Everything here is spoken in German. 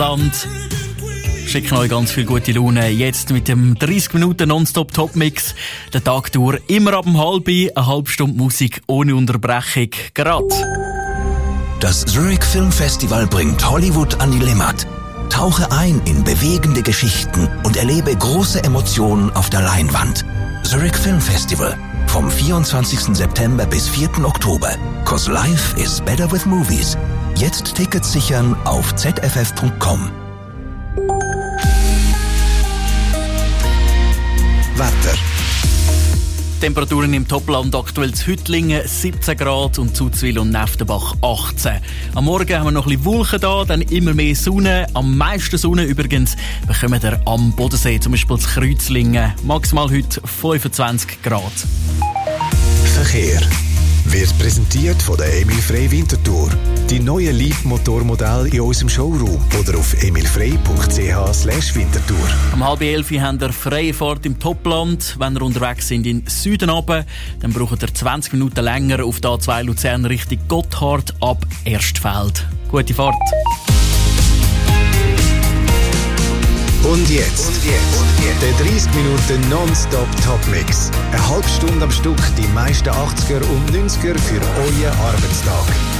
Land. Schicken euch ganz viel gute Laune. Jetzt mit dem 30 Minuten Nonstop-Top-Mix. Der Tag durch immer ab 12:30, eine halbe Stunde Musik ohne Unterbrechung. Gerade. Das Zurich Film Festival bringt Hollywood an die Limmat. Tauche ein in bewegende Geschichten und erlebe große Emotionen auf der Leinwand. Zurich Film Festival. Vom 24. September bis 4. Oktober. 'Cause life is better with movies. Jetzt Tickets sichern auf zff.com. Wetter. Temperaturen im Topland aktuell zu Hüttlingen 17 Grad und Zuzwil und Neftenbach 18. Am Morgen haben wir noch ein bisschen Wolken da, dann immer mehr Sonne. Am meisten Sonne übrigens bekommen wir am Bodensee, zum Beispiel in Kreuzlingen. Maximal heute 25 Grad. Verkehr wird präsentiert von der Emil Frey Winterthur. Die neuen Leaf-Motormodelle in unserem Showroom oder auf emilfrey.ch/Winterthur. Um 10:30 haben wir freie Fahrt im Topland. Wenn ihr unterwegs sind in Süden runter, dann braucht ihr 20 Minuten länger auf der A2 Luzern Richtung Gotthard ab Erstfeld. Gute Fahrt. Und jetzt der 30 Minuten Nonstop-Top-Mix. Eine halbe Stunde am Stück die meisten 80er und 90er für euren Arbeitstag.